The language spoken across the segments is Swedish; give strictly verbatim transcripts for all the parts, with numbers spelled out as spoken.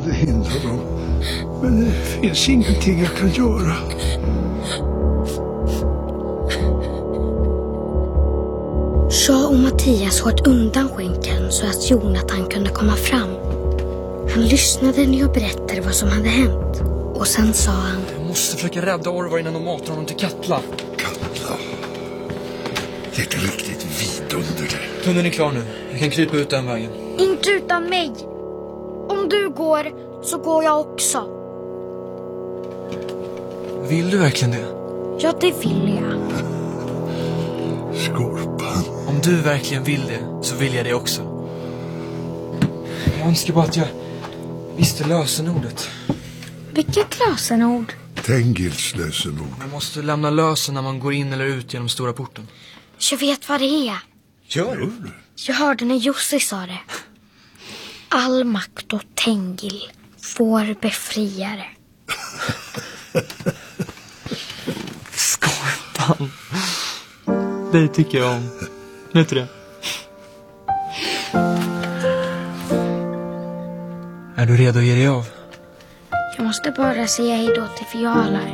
kunde hindra dem. Men det finns ingenting jag kan göra. Shaw och Mattias hårt undan skänken så att Jonathan kunde komma fram. Han lyssnade när jag berättade vad som hade hänt. Och sen sa han: Jag måste försöka rädda Orvar innan de matar honom till Katla. Katla. Det är ett riktigt vidunder det. Tunneln är klar nu. Jag kan krypa ut den vägen. Inte utan mig. Om du går så går jag också. Vill du verkligen det? Ja, det vill jag. Skorpan. Om du verkligen vill det så vill jag det också. Jag önskar bara att jag visste lösenordet. Vilket lösenord? Tengils lösenord. Man måste lämna lösen när man går in eller ut genom stora porten. Jag vet vad det är. Gör du? Jag hörde när Jussi sa det. All makt och Tengil får befriare. Skorpan. Det tycker jag om. Vet du det? Är du redo att ge dig av? Jag måste bara säga hej då till Fjalar.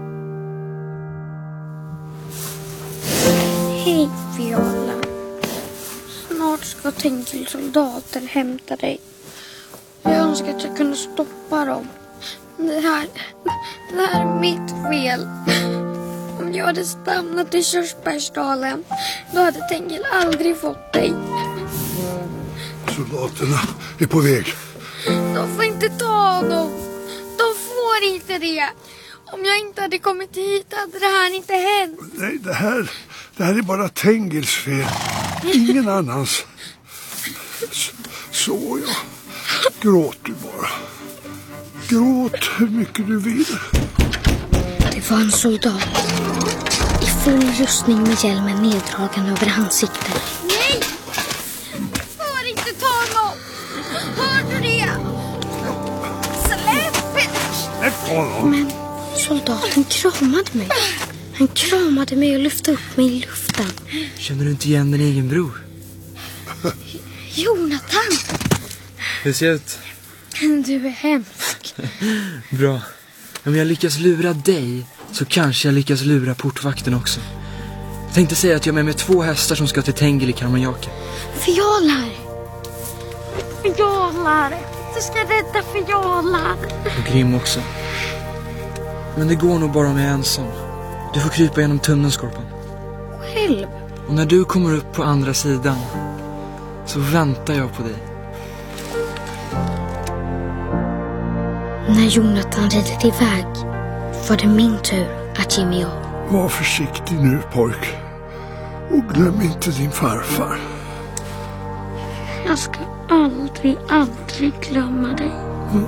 Hej Fjalar. Snart ska Tengils soldater hämta dig. Jag önskar att jag kunde stoppa dem. Det här, det här är mitt fel. Om jag hade stannat i Körsbärsdalen, då hade Tengil aldrig fått dig. Soldaterna är på väg. De får inte ta honom. De får inte det. Om jag inte hade kommit hit hade det här inte hänt. Nej, det här, det här är bara Tengils fel. Ingen annans. Så, så ja. Gråt du bara. Gråt hur mycket du vill. Det var en soldat. I full rustning med hjälmen neddragen över ansiktet. Nej! Får inte ta honom! Hör du det? Släpp! Släpp honom! Men soldaten kramade mig. Han kramade mig och lyfte upp mig i luften. Känner du inte igen din egen bror? Jonathan! Hur ser det ut? Du är hemsk. Bra. Om jag lyckas lura dig så kanske jag lyckas lura portvakten också. Jag tänkte säga att jag är med med två hästar som ska till Tengil i Karmanjaka. Fjalar! Fjalar! Du ska rädda Fjalar! Och Grim också. Men det går nog bara om jag är ensam. Du får krypa genom tunneln, Skorpan. Själv? Och när du kommer upp på andra sidan så väntar jag på dig. När Jonathan ridit iväg var det min tur att ge mig av. Var försiktig nu, pojk. Och glöm inte din farfar. Jag ska aldrig, aldrig glömma dig. Mm.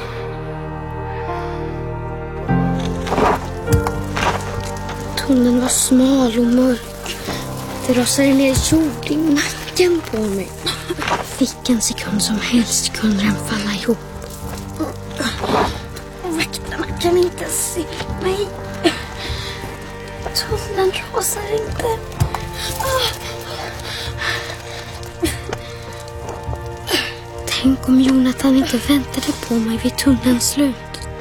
Tunneln var smal och mörk. Det rasade ner jord i nacken på mig. Vilken sekund som helst kunde den falla ihop. Väktarna kan inte se mig. Tunneln rasar inte. Tänk om Jonathan inte väntade på mig vid tunnelns slut.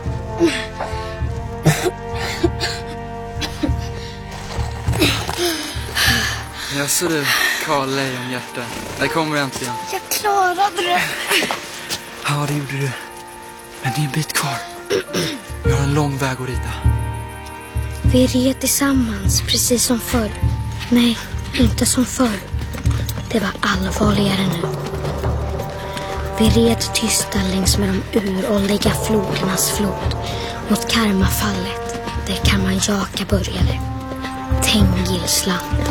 Jag ser du, Karl Lejonhjärta. Där kommer äntligen. Jag klarade det. Ja, det gjorde du. Men det är en bit kvar. Vi har en lång väg att rida. Vi red tillsammans, precis som förr. Nej, inte som förr. Det var allvarligare nu. Vi red tysta längs med de uråldriga flodernas flod mot Karmafallet, där Karmanjaka började. Tengils land.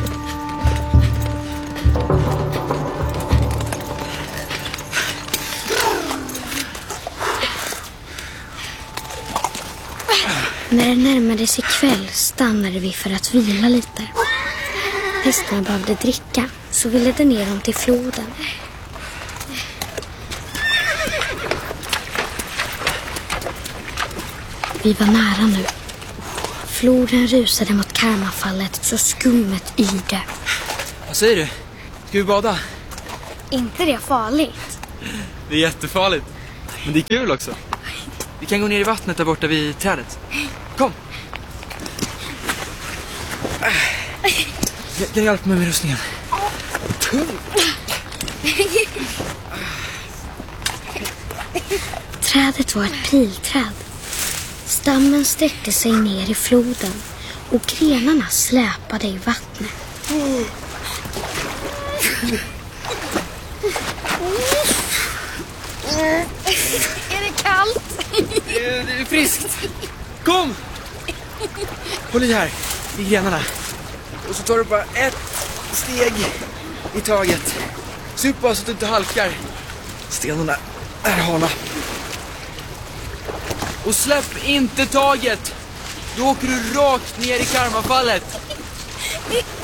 När det närmade sig kväll stannade vi för att vila lite. Hästarna behövde dricka, så vi ledde ner dem till floden. Vi var nära nu. Floden rusade mot Karmafallet så skummet yrde. Vad säger du? Ska vi bada? Inte det farligt? Det är jättefarligt. Men det är kul också. Vi kan gå ner i vattnet där borta vid trädet. Kom! Jag kan hjälpa mig med rustningen. Trädet var ett pilträd. Stammen sträckte sig ner i floden och grenarna släpade i vattnet. Är det kallt? Det är, det är friskt. Kom! Håll i här, i grenarna. Och så tar du bara ett steg i taget. Se upp bara så att du inte halkar. Stenarna är hala. Och släpp inte taget. Då åker du rakt ner i karmafallet.